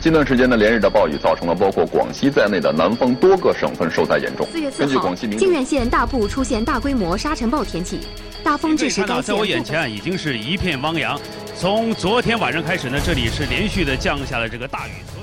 近段时间的连日的暴雨，造成了包括广西在内的南方多个省份受灾严重。 4月4号，靖远县大部出现大规模沙尘暴天气，大风致使该县。 在我眼前已经是一片汪洋。从昨天晚上开始呢，这里是连续的降下了这个大雨。